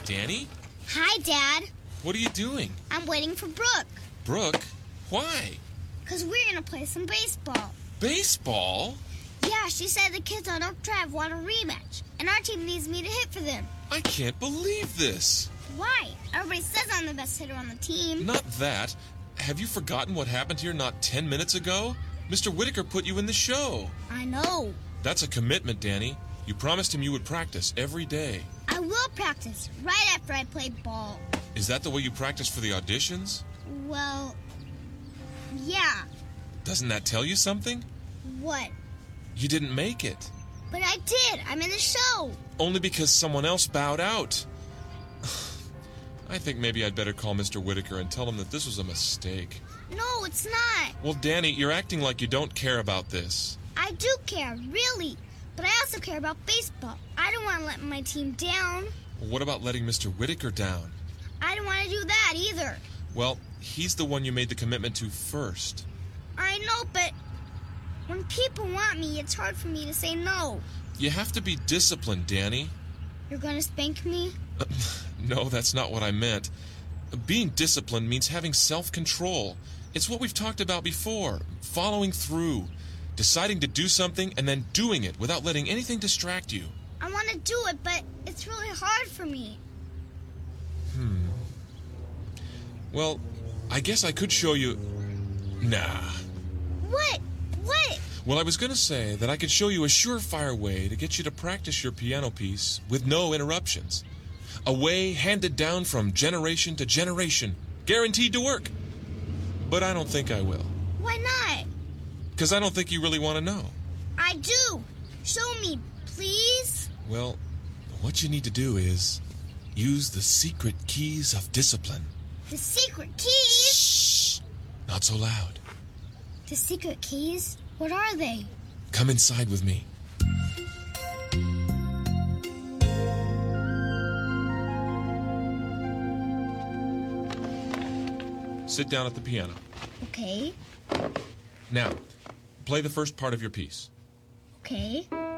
Danny? Hi, Dad. What are you doing? I'm waiting for Brooke. Brooke? Why? 'Cause we're gonna play some baseball. Baseball? Yeah, she said the kids on Oak Drive want a rematch, and our team needs me to hit for them. I can't believe this. Why? Everybody says I'm the best hitter on the team. Not that. Have you forgotten what happened here not 10 minutes ago? Mr. Whitaker put you in the show. I know. That's a commitment, Danny. You promised him you would practice every day. I will practice right after I play ball. Is that the way you practice for the auditions? Well, yeah. Doesn't that tell you something? What? You didn't make it. But I did. I'm in the show. Only because someone else bowed out. I think maybe I'd better call Mr. Whitaker and tell him that this was a mistake. No, it's not. Well, Danny, you're acting like you don't care about this. I do care, really. But I also care about baseball. I don't want to let my team down. What about letting Mr. Whitaker down? I don't want to do that either. Well, he's the one you made the commitment to first. I know, but when people want me, it's hard for me to say no. You have to be disciplined, Danny. You're gonna spank me? No, that's not what I meant. Being disciplined means having self-control. It's what we've talked about before. Following through. Deciding to do something and then doing it without letting anything distract you. I want to do it, but it's really hard for me. Well, I guess I could show you... Nah. What? What? Well, I was going to say that I could show you a surefire way to get you to practice your piano piece with no interruptions. A way handed down from generation to generation, guaranteed to work. But I don't think I will. Why not? Because I don't think you really want to know. I do. Show me, please. Well, what you need to do is use the secret keys of discipline. The secret keys? Shh! Not so loud. The secret keys? What are they? Come inside with me. Sit down at the piano. Okay. Now, play the first part of your piece. Okay.